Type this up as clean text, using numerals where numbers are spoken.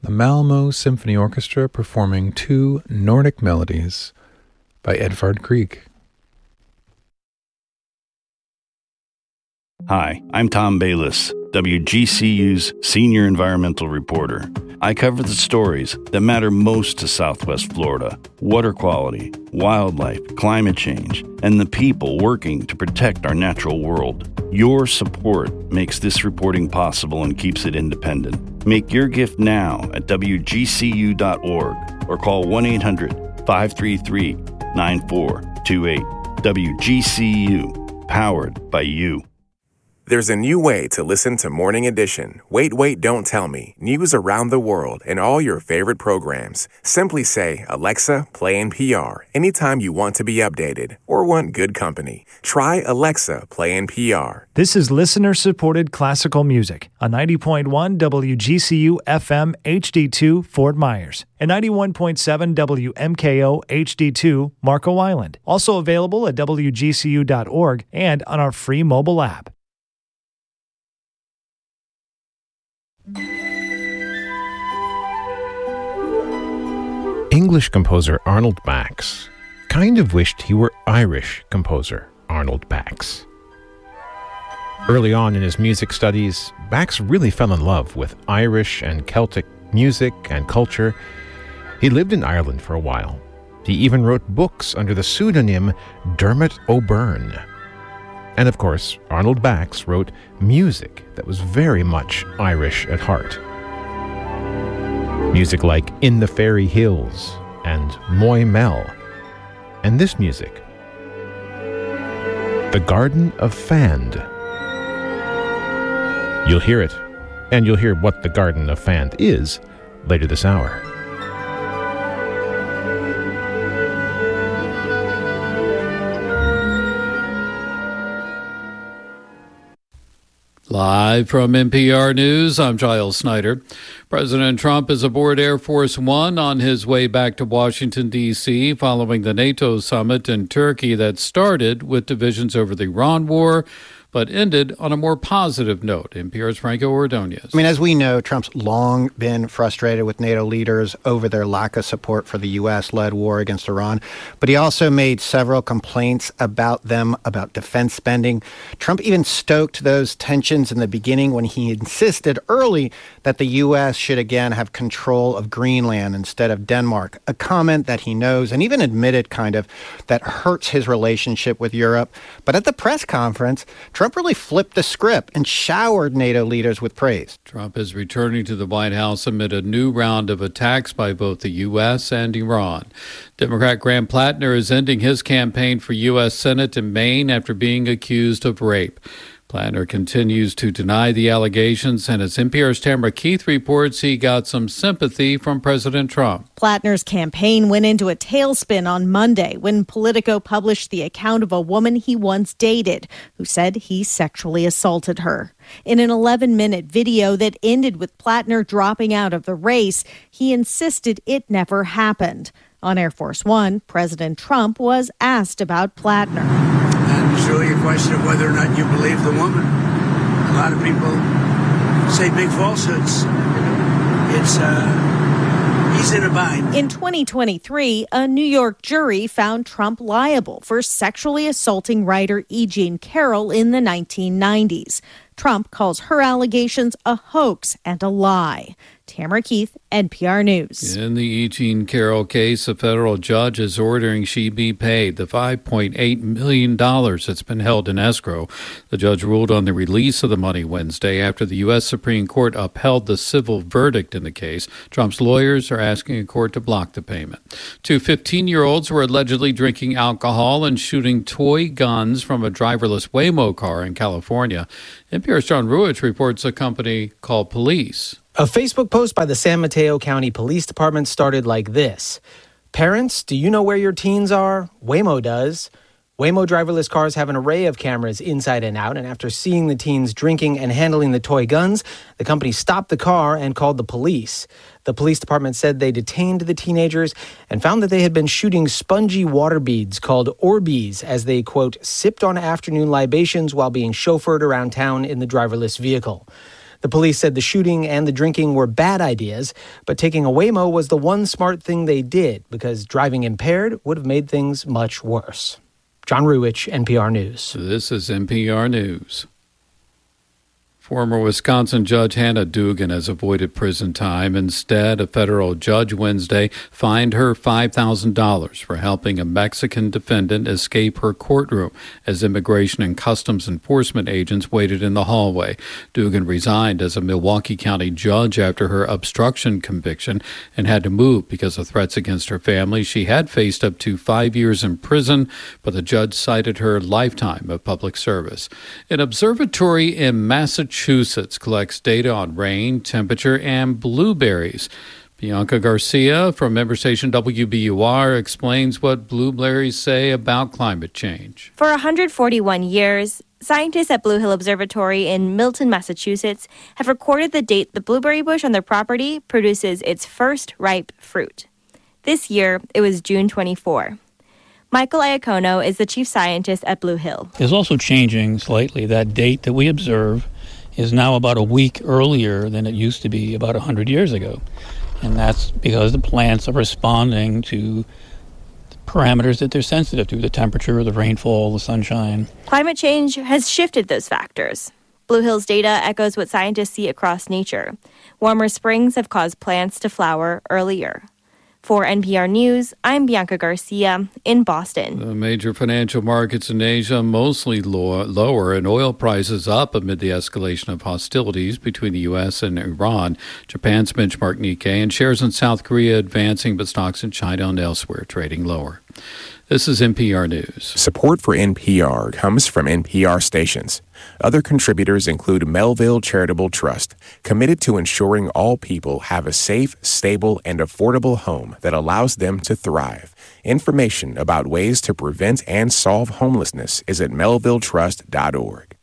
the Malmo Symphony Orchestra performing two Nordic melodies by Edvard Grieg. Hi, I'm Tom Bayliss, WGCU's senior environmental reporter. I cover the stories that matter most to Southwest Florida: water quality, wildlife, climate change, and the people working to protect our natural world. Your support makes this reporting possible and keeps it independent. Make your gift now at WGCU.org or call 1-800-533-9428. WGCU, powered by you. There's a new way to listen to Morning Edition. Wait, Don't Tell Me. News around the world and all your favorite programs. Simply say, Alexa, play NPR anytime you want to be updated or want good company. Try Alexa, play NPR. This is listener-supported classical music on 90.1 WGCU FM HD2 Fort Myers and 91.7 WMKO HD2 Marco Island. Also available at WGCU.org and on our free mobile app. English composer Arnold Bax kind of wished he were Irish composer Arnold Bax. Early on in his music studies, Bax really fell in love with Irish and Celtic music and culture. He lived in Ireland for a while. He even wrote books under the pseudonym Dermot O'Byrne. And of course, Arnold Bax wrote music that was very much Irish at heart. Music like In the Fairy Hills and Moy Mel. And this music, The Garden of Fand. You'll hear it, and you'll hear what the Garden of Fand is later this hour. Live from NPR News, I'm Giles Snyder. President Trump is aboard Air Force One on his way back to Washington, D.C., following the NATO summit in Turkey that started with divisions over the Iran war, but ended on a more positive note. NPR's Franco Ordonez. As we know, Trump's long been frustrated with NATO leaders over their lack of support for the U.S.-led war against Iran. But he also made several complaints about defense spending. Trump even stoked those tensions in the beginning when he insisted early that the U.S. should again have control of Greenland instead of Denmark, a comment that he knows and even admitted that hurts his relationship with Europe. But at the press conference, Trump really flipped the script and showered NATO leaders with praise. Trump is returning to the White House amid a new round of attacks by both the U.S. and Iran. Democrat Graham Plattner is ending his campaign for U.S. Senate in Maine after being accused of rape. Plattner continues to deny the allegations, and as NPR's Tamara Keith reports, he got some sympathy from President Trump. Plattner's campaign went into a tailspin on Monday when Politico published the account of a woman he once dated who said he sexually assaulted her. In an 11-minute video that ended with Plattner dropping out of the race, he insisted it never happened. On Air Force One, President Trump was asked about Plattner. It's really a question of whether or not you believe the woman. A lot of people say big falsehoods. He's in a bind. In 2023, a New York jury found Trump liable for sexually assaulting writer E. Jean Carroll in the 1990s. Trump calls her allegations a hoax and a lie. Tamara Keith, NPR News. In the E. Jean Carroll case, a federal judge is ordering she be paid the $5.8 million that's been held in escrow. The judge ruled on the release of the money Wednesday after the U.S. Supreme Court upheld the civil verdict in the case. Trump's lawyers are asking a court to block the payment. Two 15-year-olds were allegedly drinking alcohol and shooting toy guns from a driverless Waymo car in California. NPR's John Ruich reports a company called Police. A Facebook post by the San Mateo County Police Department started like this. Parents, do you know where your teens are? Waymo does. Waymo driverless cars have an array of cameras inside and out, and after seeing the teens drinking and handling the toy guns, the company stopped the car and called the police. The police department said they detained the teenagers and found that they had been shooting spongy water beads called Orbeez as they, quote, sipped on afternoon libations while being chauffeured around town in the driverless vehicle. The police said the shooting and the drinking were bad ideas, but taking a Waymo was the one smart thing they did because driving impaired would have made things much worse. John Ruwich, NPR News. This is NPR News. Former Wisconsin Judge Hannah Dugan has avoided prison time. Instead, a federal judge Wednesday fined her $5,000 for helping a Mexican defendant escape her courtroom as Immigration and Customs Enforcement agents waited in the hallway. Dugan resigned as a Milwaukee County judge after her obstruction conviction and had to move because of threats against her family. She had faced up to 5 years in prison, but the judge cited her lifetime of public service. An observatory in Massachusetts collects data on rain, temperature, and blueberries. Bianca Garcia from member station WBUR explains what blueberries say about climate change. For 141 years, scientists at Blue Hill Observatory in Milton, Massachusetts, have recorded the date the blueberry bush on their property produces its first ripe fruit. This year, it was June 24. Michael Iacono is the chief scientist at Blue Hill. It's also changing slightly. That date that we observe is now about a week earlier than it used to be about 100 years ago. And that's because the plants are responding to the parameters that they're sensitive to, the temperature, the rainfall, the sunshine. Climate change has shifted those factors. Blue Hill's data echoes what scientists see across nature. Warmer springs have caused plants to flower earlier. For NPR News, I'm Bianca Garcia in Boston. The major financial markets in Asia mostly lower, and oil prices up amid the escalation of hostilities between the U.S. and Iran. Japan's benchmark Nikkei and shares in South Korea advancing, but stocks in China and elsewhere trading lower. This is NPR News. Support for NPR comes from NPR stations. Other contributors include Melville Charitable Trust, committed to ensuring all people have a safe, stable, and affordable home that allows them to thrive. Information about ways to prevent and solve homelessness is at melvilletrust.org.